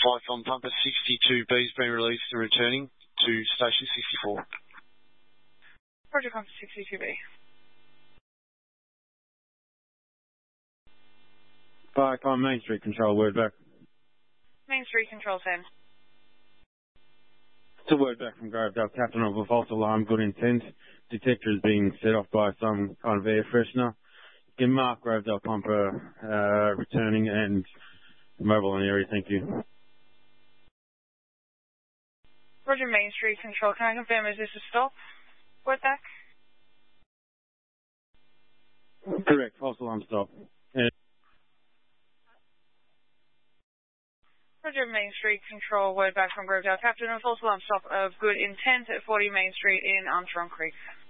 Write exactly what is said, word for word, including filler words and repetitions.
Flight on Pumper sixty-two B has been released and returning to Station sixty-four. Roger, Pumper sixty-two B. Back on Main Street Control, word back. Main Street Control ten. It's a word back from Grovedale. Captain of a false alarm, good intent. Detector is being set off by some kind of air freshener. Can mark Grovedale Pumper uh, returning and mobile in the area, thank you. Roger, Main Street Control. Can I confirm, is this a stop? Word back? Correct, false alarm stop. Yeah. Roger, Main Street Control. Word back from Grovedale. Captain of false alarm stop of good intent at forty Main Street in Armstrong Creek.